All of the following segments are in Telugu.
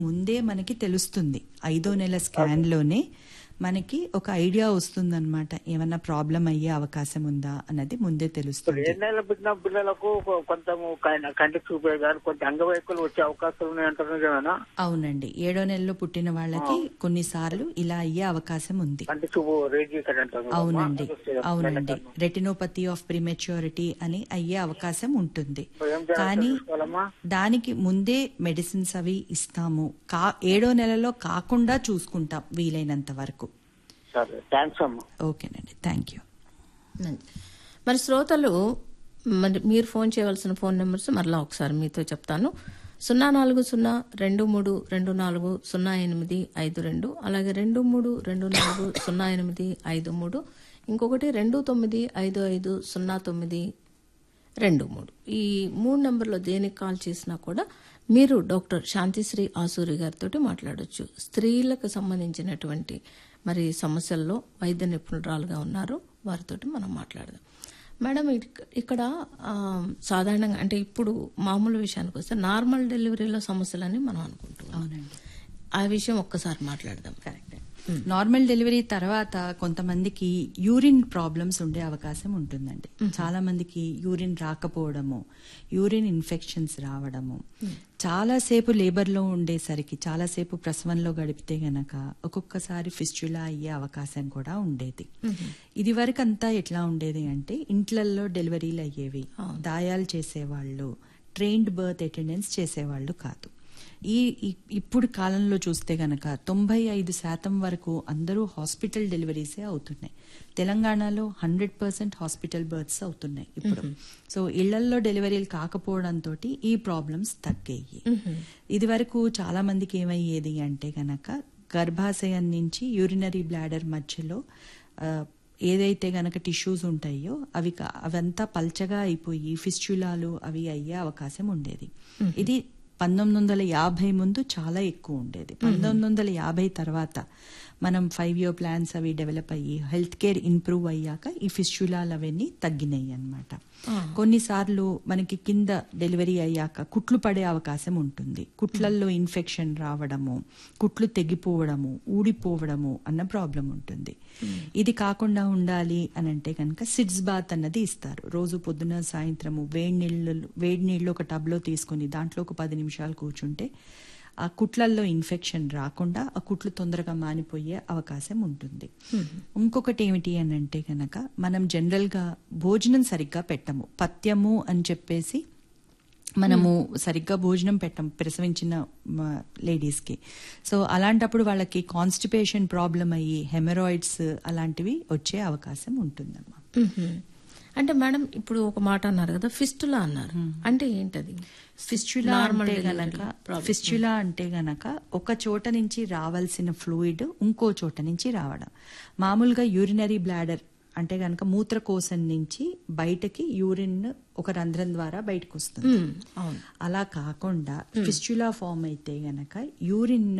ముందే మనకి తెలుస్తుంది. 5వ నెల స్కాన్ లోనే మనకి ఒక ఐడియా వస్తుందన్నమాట. ఏమన్నా ప్రాబ్లం అయ్యే అవకాశం ఉందా అన్నది ముందే తెలుస్తుంది. 7 నెలలు పుట్టిన పిల్లలకు కొంచెం కంటికి చూపే కానీ కొంచెం అంగవైకల్యం వచ్చే అవకాశాలు ఉన్నాయంటారు కదా? అవునండి, 7వ నెలలో పుట్టిన వాళ్ళకి కొన్నిసార్లు ఇలా అయ్యే అవకాశం ఉంది. కంటి చూపు అవునండి, అవునండి. రెటినోపతి ఆఫ్ ప్రిమెచ్యూరిటీ అని అయ్యే అవకాశం ఉంటుంది. కానీ దానికి ముందే మెడిసిన్స్ అవి ఇస్తాము. 7వ నెలలో కాకుండా చూసుకుంటాం వీలైనంత వరకు. ఓకేనండి, థ్యాంక్ యూ. మరి శ్రోతలు మీరు ఫోన్ చేయవలసిన ఫోన్ నెంబర్స్ మరలా ఒకసారి మీతో చెప్తాను. 04024240852, అలాగే 23240853, ఇంకొకటి 29550923. ఈ 3 నెంబర్లో దేనికి కాల్ చేసినా కూడా మీరు డాక్టర్ శాంతిశ్రీ ఆసూరి గారితో మాట్లాడొచ్చు. స్త్రీలకు సంబంధించినటువంటి మరి సమస్యల్లో వైద్య నిపుణురాలుగా ఉన్నారు, వారితో మనం మాట్లాడదాం. మేడం, ఇక్కడ సాధారణంగా అంటే ఇప్పుడు మామూలు విషయానికి వస్తే నార్మల్ డెలివరీలో సమస్యలని మనం అనుకుంటున్నాం. అవునండి, ఆ విషయం ఒక్కసారి మాట్లాడదాం. కరెక్ట్. నార్మల్ డెలివరీ తర్వాత కొంతమందికి యూరిన్ ప్రాబ్లమ్స్ ఉండే అవకాశం ఉంటుందండి. చాలా మందికి యూరిన్ రాకపోవడము, యూరిన్ ఇన్ఫెక్షన్స్ రావడము, చాలాసేపు లేబర్ లో ఉండేసరికి, చాలాసేపు ప్రసవంలో గడిపితే గనక ఒక్కొక్కసారి ఫిస్చులా అయ్యే అవకాశం కూడా ఉండేది. ఇది వరకు అంతా ఎట్లా ఉండేది అంటే ఇంట్లల్లో డెలివరీలు అయ్యేవి, దాయాలు చేసేవాళ్ళు, ట్రైన్డ్ బర్త్ అటెండెన్స్ చేసేవాళ్ళు కాదు. ఇప్పుడు కాలంలో చూస్తే గనక 95% వరకు అందరూ హాస్పిటల్ డెలివరీసే అవుతున్నాయి. తెలంగాణలో 100% హాస్పిటల్ బర్త్స్ అవుతున్నాయి ఇప్పుడు. సో ఇళ్లల్లో డెలివరీలు కాకపోవడంతో ఈ ప్రాబ్లమ్స్ తగ్గాయి. ఇది వరకు చాలా మందికి ఏమయ్యేది అంటే గనక గర్భాశయం నుంచి యూరినరీ బ్లాడర్ మధ్యలో ఏదైతే గనక టిష్యూస్ ఉంటాయో అవంతా పల్చగా అయిపోయి ఫిస్చులాలు అవి అయ్యే అవకాశం ఉండేది. ఇది 1950 ముందు చాలా ఎక్కువ ఉండేది. 1950 తర్వాత మనం 5-year ప్లాన్స్ అవి డెవలప్ అయ్యి హెల్త్ కేర్ ఇంప్రూవ్ అయ్యాక ఈ ఫిస్చులాలు అవన్నీ తగ్గినాయి అన్నమాట. కొన్నిసార్లు మనకి కింద డెలివరీ అయ్యాక కుట్లు పడే అవకాశం ఉంటుంది. కుట్లల్లో ఇన్ఫెక్షన్ రావడము, కుట్లు తెగిపోవడము, ఊడిపోవడము అన్న ప్రాబ్లం ఉంటుంది. ఇది కాకుండా ఉండాలి అని అంటే కనుక సిడ్స్ బాత్ అన్నది ఇస్తారు. రోజు పొద్దున సాయంత్రము వేడి నీళ్ళు ఒక టబ్లో తీసుకుని దాంట్లో ఒక 10 నిమిషాలు కూర్చుంటే ఆ కుట్లల్లో ఇన్ఫెక్షన్ రాకుండా ఆ కుట్లు తొందరగా మానిపోయే అవకాశం ఉంటుంది. ఇంకొకటి ఏమిటి అని అంటే కనుక మనం జనరల్ గా భోజనం సరిగ్గా పెట్టము. పథ్యము అని చెప్పేసి మనము సరిగ్గా భోజనం పెట్టం ప్రసవించిన లేడీస్ కి. సో అలాంటప్పుడు వాళ్ళకి కాన్స్టిపేషన్ ప్రాబ్లం అయ్యి హెమరాయిడ్స్ అలాంటివి వచ్చే అవకాశం ఉంటుందమ్మా. అంటే మేడం, ఇప్పుడు ఒక మాట అన్నారు కదా, ఫిస్టులా అన్నారు, అంటే ఏంటది? ఫిస్చులా అంటే గనక ఒక చోట నుంచి రావాల్సిన ఫ్లూయిడ్ ఇంకో చోట నుంచి రావడం. మామూలుగా యూరినరీ బ్లాడర్ అంటే గనక మూత్రకోశం నుంచి బయటకి యూరిన్ ఒక రంధ్రం ద్వారా బయటకు వస్తుంది. అలా కాకుండా ఫిస్చులా ఫామ్ అయితే గనక యూరిన్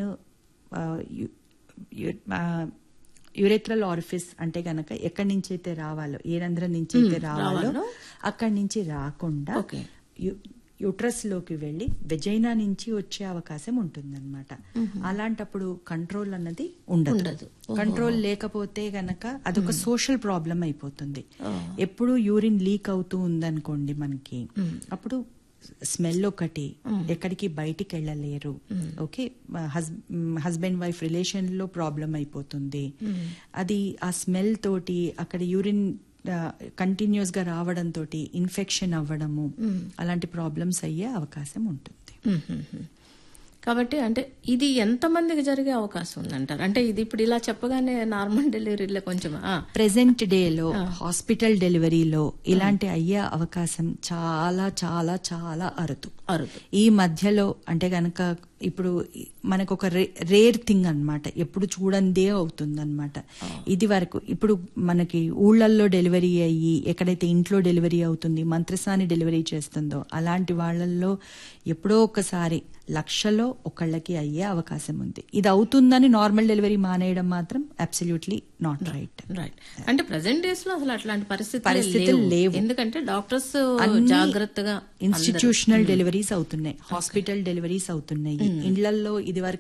యురెథ్రల్ ఆరిఫిస్ అంటే గనక ఎక్కడి నుంచి అయితే రావాలో, ఏ రంధ్రం నుంచి అయితే రావాలో అక్కడి నుంచి రాకుండా యూట్రస్ లోకి వెళ్లి వెజైనా నుంచి వచ్చే అవకాశం ఉంటుందన్నమాట. అలాంటప్పుడు కంట్రోల్ అన్నది ఉండదు. కంట్రోల్ లేకపోతే గనక అదొక సోషల్ ప్రాబ్లం అయిపోతుంది. ఎప్పుడు యూరిన్ లీక్ అవుతూ ఉందనుకోండి మనకి, అప్పుడు స్మెల్ ఒకటి, ఎక్కడికి బయటికి వెళ్ళలేరు. ఓకే, హస్బెండ్ వైఫ్ రిలేషన్ లో ప్రాబ్లం అయిపోతుంది. అది ఆ స్మెల్ తోటి అక్కడ యూరిన్ కంటిన్యూస్ గా రావడం తోటి ఇన్ఫెక్షన్ అవ్వడము, అలాంటి ప్రాబ్లమ్స్ అయ్యే అవకాశం ఉంటుంది. కాబట్టి అంటే ఇది ఎంతమందికి జరిగే అవకాశం ఉందంటారు? అంటే ఇది ఇప్పుడు ఇలా చెప్పగానే నార్మల్ డెలివరీలో కొంచెం ప్రెసెంట్ డేలో హాస్పిటల్ డెలివరీలో ఇలాంటి అయ్యే అవకాశం చాలా చాలా చాలా అరుదు. ఈ మధ్యలో అంటే గనక ఇప్పుడు మనకు ఒక రేర్ థింగ్ అన్నమాట, ఎప్పుడు చూడందే అవుతుందన్నమాట. ఇది వరకు ఇప్పుడు మనకి ఊళ్ళల్లో డెలివరీ అయ్యి ఎక్కడైతే ఇంట్లో డెలివరీ అవుతుంది, మంత్రసాని డెలివరీ చేస్తుందో అలాంటి వాళ్ళల్లో ఎప్పుడో ఒకసారి లక్షలో ఒకళ్ళకి అయ్యే అవకాశం ఉంది. ఇది అవుతుందని నార్మల్ డెలివరీ మానేయడం మాత్రం అబ్సల్యూట్లీ నాట్ రైట్. అంటే ప్రెసెంట్ డేస్ లో అసలు అట్లాంటి పరిస్థితులు లేవు. ఎందుకంటే డాక్టర్స్ జాగ్రత్తగా ఇన్స్టిట్యూషనల్ డెలివరీస్ అవుతున్నాయి, హాస్పిటల్ డెలివరీస్ అవుతున్నాయి. ఇండ్లల్లో ఇది